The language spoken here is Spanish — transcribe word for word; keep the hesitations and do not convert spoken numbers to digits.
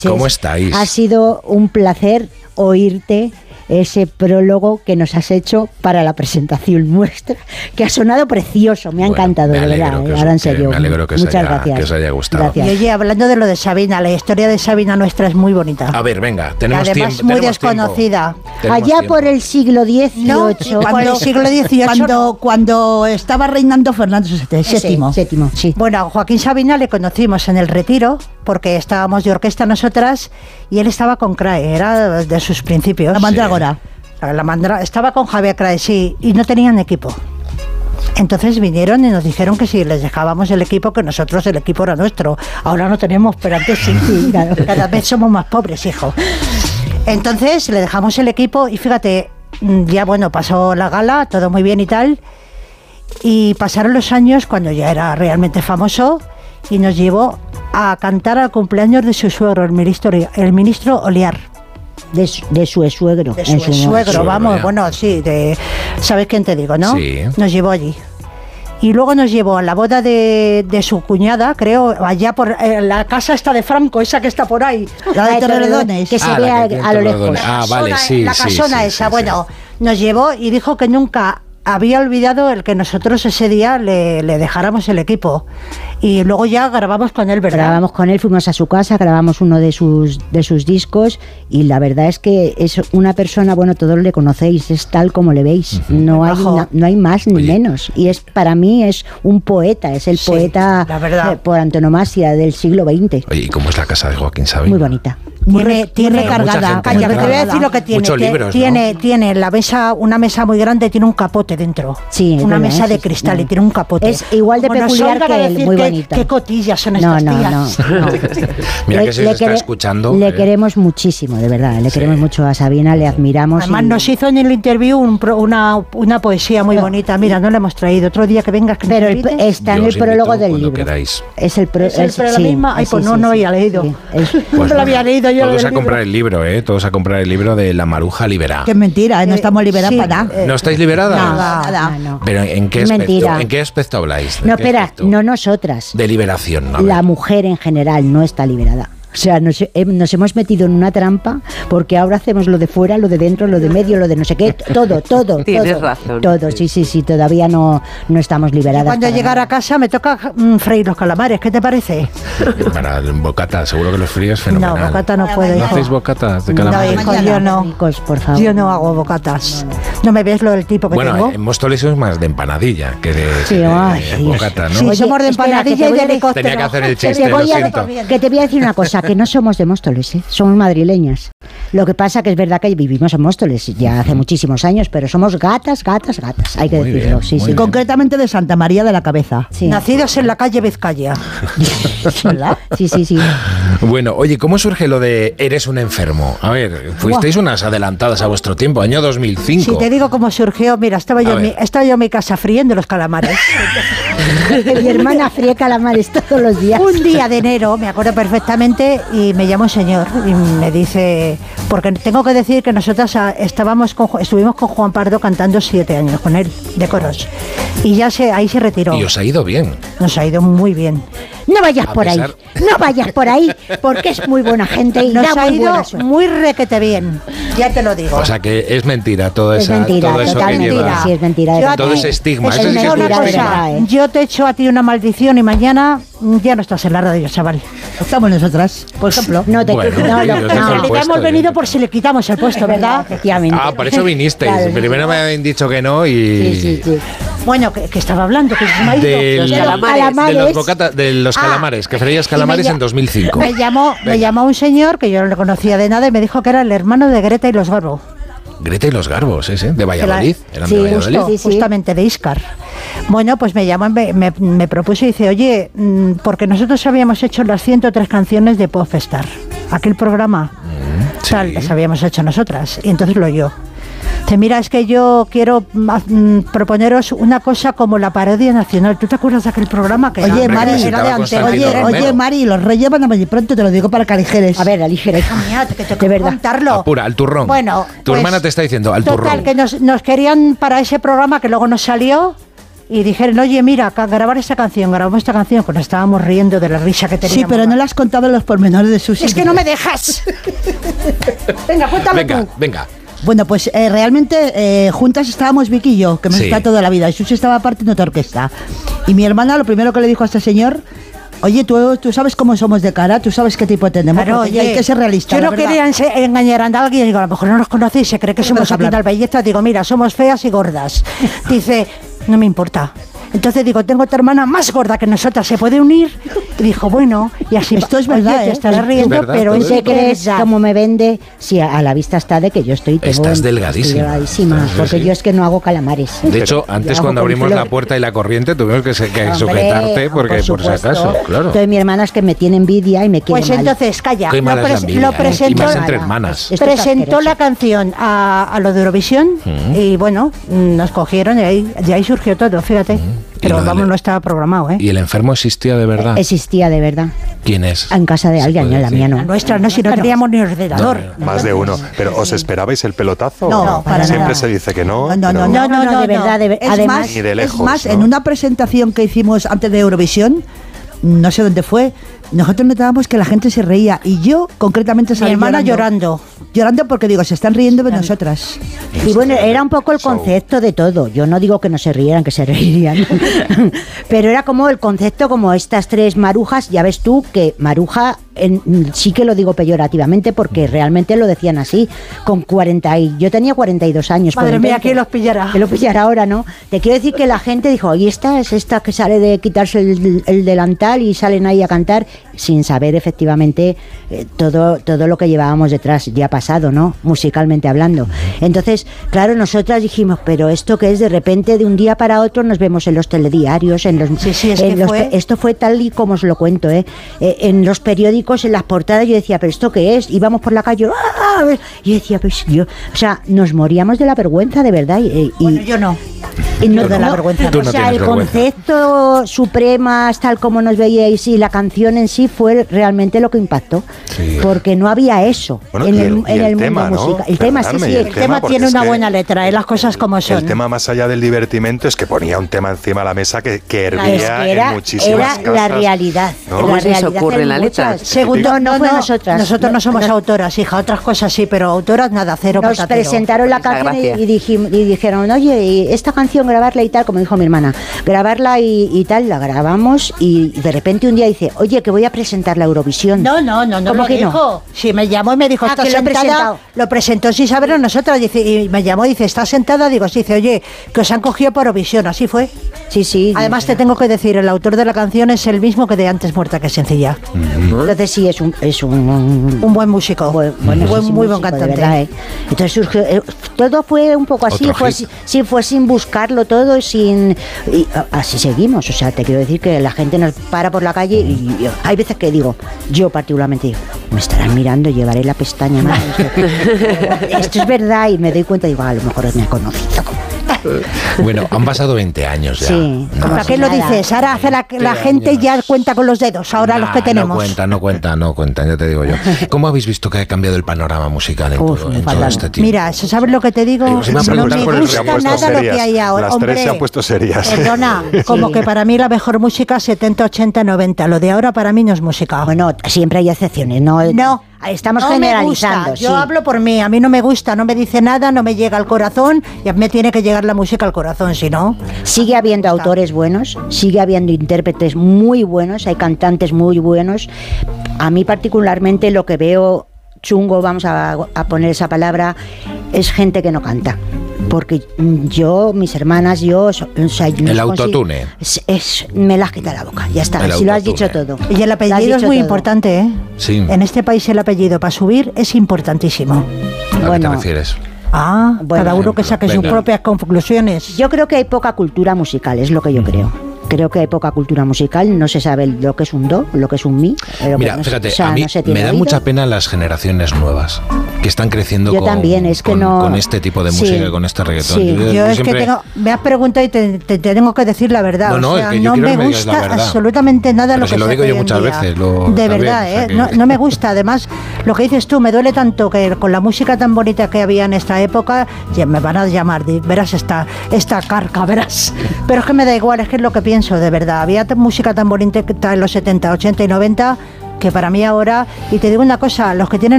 ¿Cómo estáis? Ha sido un placer oírte ese prólogo que nos has hecho para la presentación nuestra, que ha sonado precioso, me ha bueno, encantado, me de verdad, os, ahora en serio. Me alegro que, Muchas os haya, gracias. que os haya gustado. Gracias. Y oye, hablando de lo de Sabina, la historia de Sabina nuestra es muy bonita. A ver, venga, tenemos y además tiempo. muy desconocida. Allá tiempo. por el siglo dieciocho. No, cuando, el siglo dieciocho, cuando, cuando estaba reinando Fernando séptimo. Séptimo, sí. Bueno, a Joaquín Sabina le conocimos en el Retiro, porque estábamos de orquesta nosotras, y él estaba con Crae, era de sus principios. La Mandrágora. Sí. La mandra, estaba con Javier Crae, sí, y no tenían equipo. Entonces vinieron y nos dijeron que si les dejábamos el equipo, que nosotros el equipo era nuestro. Ahora no tenemos, pero antes sí. Claro, cada vez somos más pobres, hijo. Entonces le dejamos el equipo y fíjate, ya bueno, pasó la gala, todo muy bien y tal. Y pasaron los años cuando ya era realmente famoso y nos llevó a cantar al cumpleaños de su suegro, el ministro, el ministro Oliar. De su, de su suegro. De su su suegro, suegro, vamos, ya. bueno, sí, de, ¿sabes quién te digo, no? Sí. Nos llevó allí. Y luego nos llevó a la boda de, de su cuñada, creo, allá por eh, la casa esta de Franco, esa que está por ahí. La de Torrelodones. Que se Ah, ve la a, que a lo lejos. Ah, vale, sí, La sí, casona sí, esa, sí, bueno, sí. nos llevó y dijo que nunca había olvidado el que nosotros ese día le, le dejáramos el equipo. Y luego ya grabamos con él, ¿verdad? Grabamos con él, fuimos a su casa, grabamos uno de sus de sus discos y la verdad es que es una persona, bueno, todos le conocéis, es tal como le veis, uh-huh. no, hay, no, no hay más ni Oye. menos. Y es para mí es un poeta, es el sí, poeta eh, por antonomasia del siglo veinte. Oye, ¿y cómo es la casa de Joaquín Sabina? Muy bonita. Muy tiene, tiene cargada. Calla, te voy a decir lo que tiene. Muchos libros, tiene, ¿no? tiene la mesa, una mesa muy grande, tiene un capote dentro. Sí, una verdad, mesa sí, de cristal sí. y tiene un capote. Es igual de Como peculiar que él, muy que, bonita. Qué cotillas son no, estas no, tías. No, no. Mira le, que se le está quere, escuchando. Le eh. queremos muchísimo, de verdad. Le sí. queremos mucho a Sabina, le admiramos. Además y... nos hizo en el interview un pro, una, una poesía muy bonita. Mira, no la hemos traído. Otro día que vengas que Pero el, está Yo en el prólogo del libro. Queráis. Es el pro, ¿Es el, pero sí, la misma? Ay, pues sí, no, sí, no había leído. Sí, es, no pues lo había leído yo. Todos a comprar el libro, ¿eh? Todos a comprar el libro de La Maruja Liberada. Que es mentira, ¿eh? No estamos liberadas sí, para nada. Eh, ¿No estáis liberadas? Nada, nada. No, no. ¿Pero en qué, es aspecto, mentira. ¿en qué aspecto habláis? No, espera, no nosotras. De liberación, ¿no? La mujer en general no está liberada. O sea, nos, eh, nos hemos metido en una trampa porque ahora hacemos lo de fuera, lo de dentro, lo de medio, lo de no sé qué, todo, todo. Tienes todo, razón. Todo, sí, sí, sí, todavía no, no estamos liberadas. Cuando llegar a casa me toca mm, freír los calamares, ¿qué te parece? Para bocata, seguro que los fríos es fenomenal. No, bocata no puedo. ¿No hacéis bocatas de calamares? No, hijo, yo no. Ricos, por favor. Yo no hago bocatas. No, no. ¿No me ves lo del tipo que bueno, tengo? en Móstoles es más de empanadilla que de, sí, de, ay, de bocata, ¿no? Sí, Oye, somos de empanadilla y de helicóptero. Tenía que hacer el que chiste, te, lo voy a, siento. que te voy a decir una cosa, que no somos de Móstoles, ¿eh? Somos madrileñas. Lo que pasa que es verdad que vivimos en Móstoles ya hace muchísimos años, pero somos gatas, gatas, gatas, hay que Muy decirlo. bien, sí, muy sí. bien. Concretamente de Santa María de la Cabeza. Sí. Nacidos en la calle Vizcaya. ¿Verdad? Sí, sí, sí. Bueno, oye, ¿cómo surge lo de eres un enfermo? A ver, fuisteis wow. unas adelantadas a vuestro tiempo, año dos mil cinco. Si te digo cómo surgió, mira, estaba yo, en mi, estaba yo en mi casa friendo los calamares. Mi hermana fría calamares todos los días. Un día de enero, me acuerdo perfectamente, y me llama un señor y me dice, porque tengo que decir que nosotras estábamos con, estuvimos con Juan Pardo cantando siete años con él, de coros, y ya se, ahí se retiró. Y os ha ido bien. Nos ha ido muy bien. No vayas a por pesar... ahí, no vayas por ahí, porque es muy buena gente y nos da ha muy ido buena muy requete bien, ya te lo digo. O sea que es mentira todo, es esa, mentira, todo eso que lleva. Sí, es mentira. Yo todo ti, ese estigma. Es eso es sí una que cosa, verdad, ¿eh? Yo te echo a ti una maldición y mañana ya no estás en la radio, chaval. Estamos nosotras, por ejemplo. No te bueno, no, no, no, en realidad puesto, hemos venido ¿eh? por si le quitamos el puesto, ¿verdad? Efectivamente. Ah, por eso vinisteis. Claro, Primero sí. me habían dicho que no y... Sí, sí, sí. Bueno, que, que estaba hablando, que se me ha ido. Del, Los calamares. de los, bocata, de los Ah, calamares, que freías calamares me en dos mil cinco. Me llamó, me llamó un señor que yo no le conocía de nada y me dijo que era el hermano de Greta y los Garbo. Greta y los Garbos, ese, de Valladolid. Eran sí, de Valladolid. Justo, Sí, sí. justamente de Íscar. Bueno, pues me llamó, me, me, me propuso y dice, oye, mmm, porque nosotros habíamos hecho las ciento tres canciones de Popstar, aquel programa, Mm, sí. tal, las habíamos hecho nosotras, y entonces lo oyó. Dice, mira, es que yo quiero mm, proponeros una cosa como la parodia nacional. ¿Tú te acuerdas de aquel programa? Que Oye, era, Mari, era de estaba antes? Constantino Oye, Romero. oye, Mari, los reyes van a venir pronto, te lo digo para que aligeres. A ver, aligera. Hija mía, que te De verdad. contarlo. Apura, al turrón. Bueno, Tu pues, hermana te está diciendo, al total, turrón. que nos, nos querían para ese programa que luego nos salió. y dijeron, oye, mira, acá, grabar esta canción, grabamos esta canción, que nos estábamos riendo de la risa que teníamos. Sí, pero no le has contado los pormenores de Susi. Es que no me dejas. Venga, cuéntalo Venga, tú. venga. Bueno, pues eh, realmente eh, juntas estábamos Vicky y yo, que hemos Sí. estado toda la vida, y Susi estaba aparte en otra orquesta. Y mi hermana lo primero que le dijo a este señor, oye, tú, tú sabes cómo somos de cara, tú sabes qué tipo tenemos, Claro, porque oye, hay que ser realista. yo la no verdad. quería ense- engañar a alguien, digo, a lo mejor no nos conocéis, se cree que somos Vamos a aquí hablar. en Albelleta, digo, mira, somos feas y gordas. Dice, no me importa. Entonces digo, tengo otra hermana más gorda que nosotras, ¿se puede unir? Y dijo, bueno, y así. Esto es Oye, verdad, te ¿eh? estás Es riendo, verdad, pero todo es eso. ¿Qué crees cómo me vende? Si a, a la vista está de que yo estoy... tengo- Estás delgadísima. estoy delgadísima, Estás- porque sí. yo es que no hago calamares. De hecho, antes Yo cuando hago con abrimos la flor. puerta y la corriente tuvimos que, se- que Hombre, sujetarte porque por, si supuesto. acaso, claro. Entonces mi hermana es que me tiene envidia y me quiere Pues mal. entonces, calla, Qué lo, mala es la pres- envidia, lo ¿eh? Y presentó, más entre hermanas. Esto es presentó asqueroso. la canción a, a lo de Eurovisión y bueno, nos cogieron y ahí, de ahí surgió todo, fíjate. Y Pero lo de vamos, le- no estaba programado, ¿eh? ¿Y el enfermo existía de verdad? Existía de verdad. ¿Quién es? En casa de ¿Se alguien, puede en la decir? mía no. La nuestra no, si no teníamos ni ordenador. Más de uno. ¿Pero os esperabais el pelotazo? No, ¿O no, para Siempre nada. se dice que no. No, no, pero- no, No, no, no, de verdad, de ver- Es además... más, Ni de lejos, es más ¿no? en una presentación que hicimos antes de Eurovisión, no sé dónde fue, nosotros notábamos que la gente se reía y yo concretamente Mi salí hermana llorando. Llorando porque digo, se están riendo de nosotras. Y bueno, era un poco el concepto de todo. Yo no digo que no se rieran, que se reirían. Pero era como el concepto, como estas tres marujas. Ya ves tú que maruja, en- sí que lo digo peyorativamente porque realmente lo decían así. Con cuarenta y... Yo tenía cuarenta y dos años. Madre con mía, veinte. ¿quién los pillará? Que lo pillará ahora, ¿no? Te quiero decir que la gente dijo, y esta es esta que sale de quitarse el, el delantal y salen ahí a cantar, sin saber efectivamente eh, todo, todo lo que llevábamos detrás, ya pasado, ¿no? Musicalmente hablando. Entonces, claro, nosotras dijimos, pero esto que es de repente, de un día para otro, nos vemos en los telediarios, en los... Sí, sí, es en que los fue- pe- Esto fue tal y como os lo cuento, ¿eh? Eh, En los periódicos, en las portadas, yo decía, ¿pero esto qué es? Íbamos por la calle, ¡ah! Y yo decía, pues yo... O sea, nos moríamos de la vergüenza, de verdad. Y, y- Bueno, yo no. y no, de la vergüenza. Tú O no sea, tienes el vergüenza. concepto supremas, tal como nos veíais, y la canción en sí fue realmente lo que impactó. Sí. Porque no había eso Bueno, en y el, el- y en el el tema, mundo ¿no? musical. El tema, sí, Perdonadme, sí. y El el tema tema, porque tiene es una que buena letra, ¿eh? Las cosas como son. El tema más allá del divertimento es que ponía un tema encima de la mesa que, que Es hervía que era, en muchísimas era casas. la realidad. ¿no? La ¿Cómo se os realidad ocurre en la letra? muchas. Segundo, no, no fue nosotras. Nosotros no, somos autoras, hija, otras cosas sí, pero autoras nada, cero Nos patatero. presentaron la Esa canción y, gracia. y dijim- y dijeron, oye, y esta canción grabarla y tal, como dijo mi hermana, grabarla y, y tal, la grabamos y de repente un día dice, oye, que voy a presentar la Eurovisión. No, no, no, no ¿Cómo lo que no? dijo. Sí, me llamó y me dijo, Ah, está que lo he sentada. presentado. Lo presentó sin saberlo nosotras. Dice, y me llamó y dice, ¿está sentada? Digo, sí, dice, oye, que os han cogido por Eurovisión. Así fue. Sí, sí. Además, te tengo que decir, el autor de la canción es el mismo que de Antes Muerta que Sencilla. Entonces sí, es un... Es un, Un buen músico. buen- un buen, buenísimo muy buen músico, de cantante. verdad, ¿eh? Entonces surgió, eh, todo fue un poco así, Otro fue, hit. así- sí, fue sin buscarlo todo, sin y, a- así seguimos. O sea, te quiero decir que la gente nos para por la calle y, y hay veces que digo, yo particularmente digo, me estarán mirando, llevaré la pestaña más. Esto es verdad y me doy cuenta y digo, a lo mejor me he conocido. Bueno, han pasado veinte años ya. Sí. No, ¿Para qué lo nada. dices? Ahora hace la, la gente ya cuenta con los dedos, ahora los que Nah, tenemos. No cuenta, no cuenta, no cuenta, ya te digo yo. ¿Cómo habéis visto que ha cambiado el panorama musical en, Uf, todo, en todo fatal. este tiempo? Mira, ¿eso ¿sabes lo que te digo? Digo, si me No preguntas me por el Se han gusta puesto nada lo serias. que hay ahora. Las Hombre, tres se han puesto serias. Perdona, como Sí. que para mí la mejor música setenta, ochenta, noventa. Lo de ahora para mí no es música. Bueno, siempre hay excepciones, ¿no? No. Estamos no me generalizando. gusta. Yo sí. hablo por mí. A mí no me gusta, no me dice nada, no me llega al corazón y a mí me tiene que llegar la música al corazón, si no. Sigue habiendo autores buenos, sigue habiendo intérpretes muy buenos, hay cantantes muy buenos. A mí particularmente lo que veo chungo, vamos a, a poner esa palabra, es gente que no canta. Porque yo, mis hermanas, yo... O sea, El nos autotune. consi- Es, es- me las quita la boca, ya está, El si lo has autotune. dicho todo. Y el Lo has apellido es dicho muy todo. importante, ¿eh? Sí. En este país el apellido para subir es importantísimo. ¿A qué te Bueno. refieres? Ah, Bueno, cada uno que ejemplo, saque sus venga. propias conclusiones. Yo creo que hay poca cultura musical, es lo que yo creo. creo que hay poca cultura musical, no se sabe lo que es un do, lo que es un mi. Lo Mira, que no fíjate, se, o sea, a mí no se me da oído. mucha pena las generaciones nuevas que están creciendo Yo con, también, es que con, no- con este tipo de sí, música, con este reggaetón. sí. Yo, Yo yo es siempre- que tengo, me has preguntado y te, te- te tengo que decir la verdad. No, no, o sea, es que yo no quiero me que me digas la gusta verdad. absolutamente nada Pero lo si que lo se digo hace yo hoy en muchas día. veces, lo- de también, verdad, o sea ¿eh? que- no, no me gusta. Además, lo que dices tú, me duele tanto que con la música tan bonita que había en esta época, ya me van a llamar, di- verás esta, esta carca, verás. Pero es que me da igual, es que es lo que pienso, de verdad. Había t- música tan bonita que está en los setenta, ochenta y noventa que para mí ahora, y te digo una cosa, los que tienen